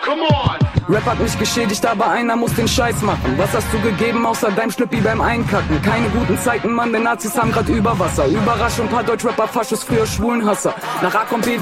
come on! Rap hat mich geschädigt, aber einer muss den Scheiß machen. Was hast du gegeben, außer deinem Schlüppi beim Einkacken? Keine guten Zeiten, Mann, denn Nazis haben grad Überwasser. Überraschung, paar Deutschrapper, Faschos, früher Schwulenhasser. Nach A kommt B